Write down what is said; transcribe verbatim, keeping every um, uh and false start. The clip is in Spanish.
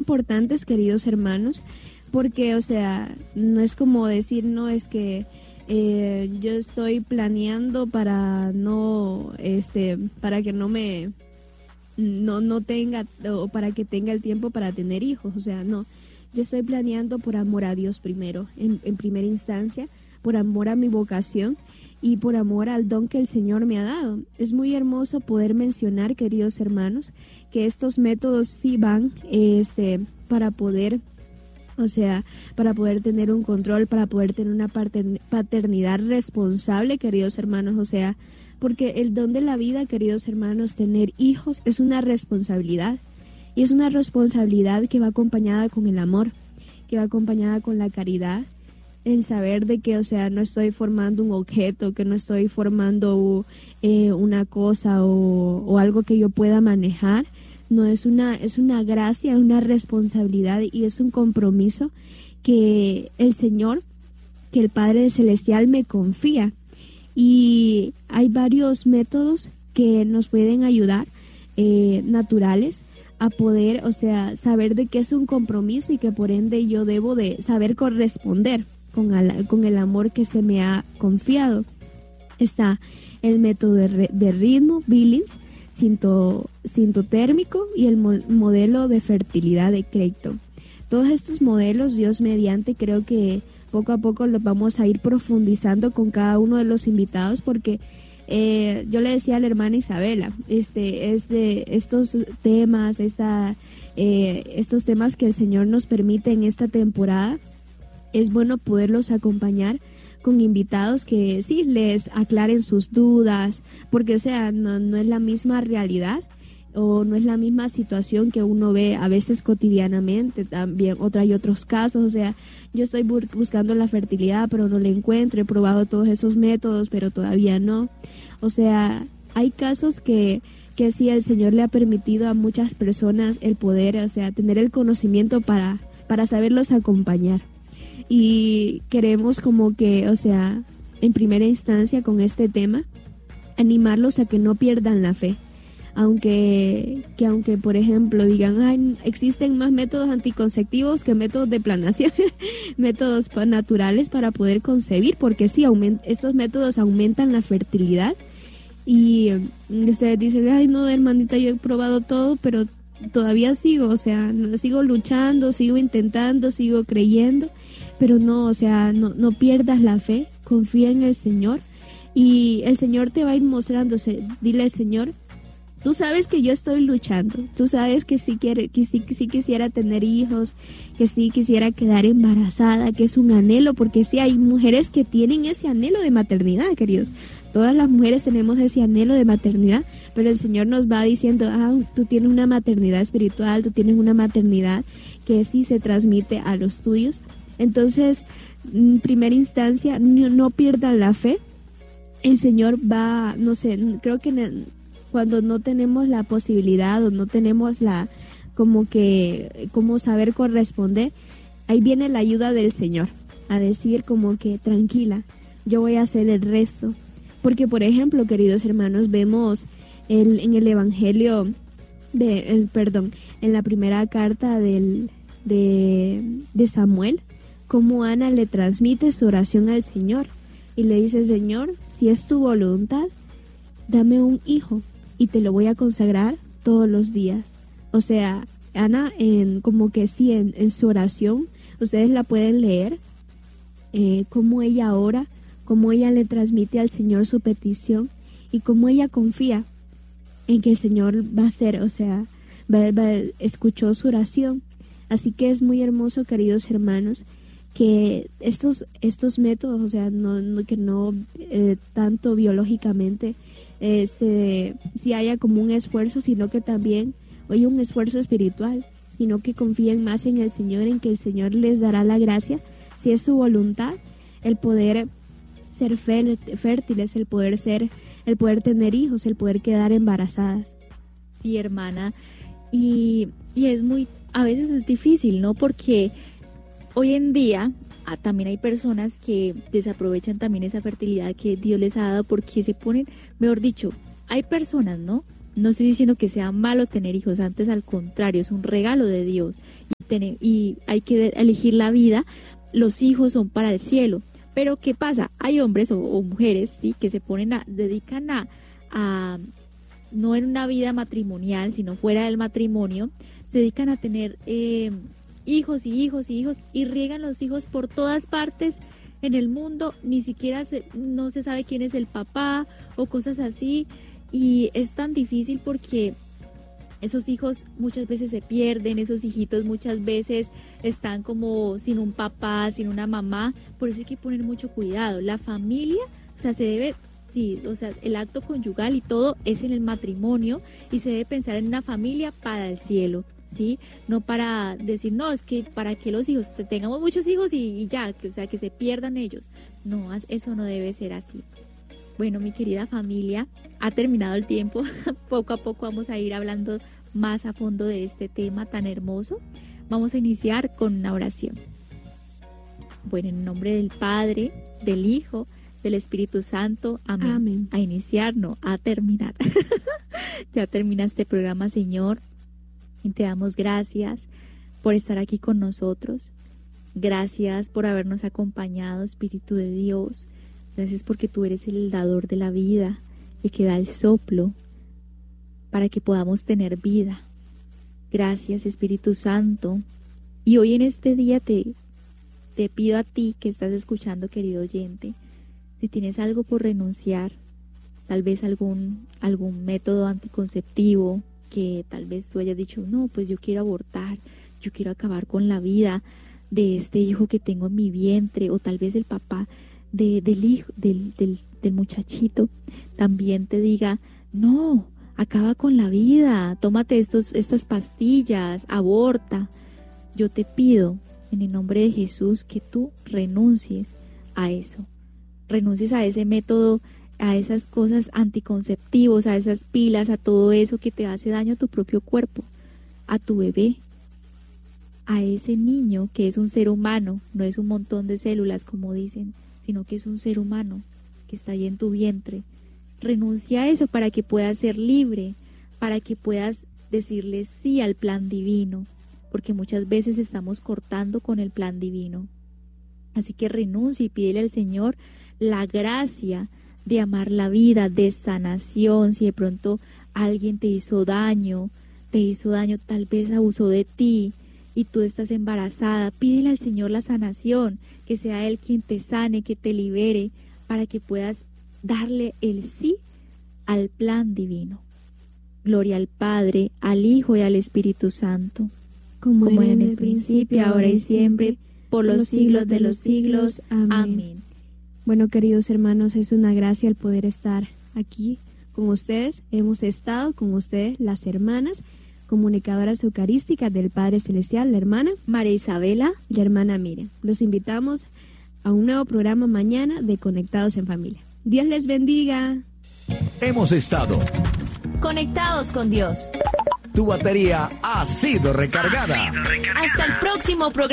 importantes, queridos hermanos, porque, o sea, no es como decir, no, es que eh, yo estoy planeando para no, este, para que no me, no, no tenga, o para que tenga el tiempo para tener hijos, o sea, no, yo estoy planeando por amor a Dios primero, en, en primera instancia, por amor a mi vocación y por amor al don que el Señor me ha dado. Es muy hermoso poder mencionar, queridos hermanos, que estos métodos sí van este, para poder, o sea, para poder tener un control, para poder tener una paternidad responsable, queridos hermanos, o sea, porque el don de la vida, queridos hermanos, tener hijos es una responsabilidad, y es una responsabilidad que va acompañada con el amor, que va acompañada con la caridad, en saber de que, o sea, no estoy formando un objeto, que no estoy formando eh, una cosa o, o algo que yo pueda manejar. No, es una, es una gracia, una responsabilidad y es un compromiso que el Señor, que el Padre Celestial me confía. Y hay varios métodos que nos pueden ayudar, eh, naturales, a poder, o sea, saber de que es un compromiso y que por ende yo debo de saber corresponder con el, con el amor que se me ha confiado. Está el método de, de ritmo, Billings, sinto, sintotérmico y el mo, modelo de fertilidad de Creighton. Todos estos modelos, Dios mediante, creo que poco a poco los vamos a ir profundizando con cada uno de los invitados, porque eh, yo le decía a la hermana Isabela, este, es de estos temas, esta, eh, estos temas que el Señor nos permite en esta temporada, es bueno poderlos acompañar con invitados que sí les aclaren sus dudas, porque, o sea, no, no es la misma realidad o no es la misma situación que uno ve a veces cotidianamente, también otra y otros casos. O sea, yo estoy bu- buscando la fertilidad, pero no la encuentro, he probado todos esos métodos, pero todavía no. O sea, hay casos que, que sí el Señor le ha permitido a muchas personas el poder, o sea, tener el conocimiento para, para saberlos acompañar. Y queremos como que, o sea, en primera instancia con este tema, animarlos a que no pierdan la fe. Aunque, que aunque por ejemplo digan, ay, existen más métodos anticonceptivos que métodos de planeación, métodos naturales para poder concebir, porque sí, aument- estos métodos aumentan la fertilidad. Y ustedes dicen, ay no, hermanita, yo he probado todo, pero todavía sigo, o sea, sigo luchando, sigo intentando, sigo creyendo. Pero no, o sea, no, no pierdas la fe, confía en el Señor y el Señor te va a ir mostrándose. Dile al Señor, tú sabes que yo estoy luchando, tú sabes que sí, quiere, que sí, que sí quisiera tener hijos, que sí quisiera quedar embarazada, que es un anhelo, porque sí hay mujeres que tienen ese anhelo de maternidad, queridos. Todas las mujeres tenemos ese anhelo de maternidad, pero el Señor nos va diciendo, ah, tú tienes una maternidad espiritual, tú tienes una maternidad que sí se transmite a los tuyos. Entonces, en primera instancia, no, no pierdan la fe. El Señor va, no sé, creo que cuando no tenemos la posibilidad o no tenemos la, como que, como saber corresponder, ahí viene la ayuda del Señor, a decir como que tranquila, yo voy a hacer el resto. Porque, por ejemplo, queridos hermanos, vemos el, en el Evangelio, de, el, perdón, en la primera carta del, de, de Samuel, cómo Ana le transmite su oración al Señor y le dice, Señor, si es tu voluntad, dame un hijo y te lo voy a consagrar todos los días. O sea, Ana, en, como que sí, en, en su oración, ustedes la pueden leer, eh, cómo ella ora, cómo ella le transmite al Señor su petición y cómo ella confía en que el Señor va a hacer, o sea, va, va, escuchó su oración. Así que es muy hermoso, queridos hermanos, que estos estos métodos, o sea, no, no que no eh, tanto biológicamente eh, se, si haya como un esfuerzo, sino que también hay un esfuerzo espiritual, sino que confíen más en el Señor, en que el Señor les dará la gracia, si es su voluntad, el poder ser fértiles, el poder ser, el poder tener hijos, el poder quedar embarazadas. Sí, hermana, y, y es muy, a veces es difícil, ¿no? Porque hoy en día ah, también hay personas que desaprovechan también esa fertilidad que Dios les ha dado porque se ponen, mejor dicho, hay personas, ¿no? No estoy diciendo que sea malo tener hijos, antes al contrario, es un regalo de Dios. tener, y hay que elegir la vida, los hijos son para el cielo. Pero ¿qué pasa? Hay hombres o, o mujeres, sí, que se ponen a, dedican a, a, no en una vida matrimonial, sino fuera del matrimonio, se dedican a tener eh, hijos y hijos y hijos y riegan los hijos por todas partes en el mundo, ni siquiera se, no se sabe quién es el papá o cosas así, y es tan difícil porque esos hijos muchas veces se pierden, esos hijitos muchas veces están como sin un papá, sin una mamá, por eso hay que poner mucho cuidado. La familia, o sea, se debe, sí, o sea, el acto conyugal y todo es en el matrimonio y se debe pensar en una familia para el cielo, ¿sí? No para decir, no, es que para que los hijos, tengamos muchos hijos y, y ya, que, o sea, que se pierdan ellos. No, eso no debe ser así. Bueno, mi querida familia, ha terminado el tiempo. Poco a poco vamos a ir hablando más a fondo de este tema tan hermoso. Vamos a iniciar con una oración. Bueno, en nombre del Padre, del Hijo, del Espíritu Santo. Amén. Amén. A iniciar, no, a terminar. Ya termina este programa, Señor. Y te damos gracias por estar aquí con nosotros. Gracias por habernos acompañado, Espíritu de Dios. Gracias porque tú eres el dador de la vida, el que da el soplo para que podamos tener vida. Gracias, Espíritu Santo. Y hoy en este día te, te pido a ti que estás escuchando, querido oyente, si tienes algo por renunciar, tal vez algún, algún método anticonceptivo que tal vez tú hayas dicho, no, pues yo quiero abortar, yo quiero acabar con la vida de este hijo que tengo en mi vientre, o tal vez el papá De, del hijo, del, del, del muchachito, también te diga, no, acaba con la vida, tómate estos, estas pastillas, aborta. Yo te pido, en el nombre de Jesús, que tú renuncies a eso, renuncies a ese método, a esas cosas anticonceptivos, a esas pilas, a todo eso que te hace daño a tu propio cuerpo, a tu bebé, a ese niño que es un ser humano, no es un montón de células como dicen, sino que es un ser humano que está ahí en tu vientre. Renuncia a eso para que puedas ser libre, para que puedas decirle sí al plan divino, porque muchas veces estamos cortando con el plan divino. Así que renuncia y pídele al Señor la gracia de amar la vida, de sanación. Si de pronto alguien te hizo daño, te hizo daño, tal vez abusó de ti, y tú estás embarazada, pídele al Señor la sanación, que sea Él quien te sane, que te libere, para que puedas darle el sí al plan divino. Gloria al Padre, al Hijo y al Espíritu Santo, como, como era en el principio, ahora y siempre, por los siglos de los siglos. Amén. Amén. Bueno, queridos hermanos, es una gracia el poder estar aquí con ustedes. Hemos estado con ustedes, las hermanas, comunicadoras eucarísticas del Padre Celestial, la hermana María Isabela y la hermana Miriam. Los invitamos a un nuevo programa mañana de Conectados en Familia. Dios les bendiga. Hemos estado conectados con Dios. Tu batería ha sido recargada. Hasta el próximo programa.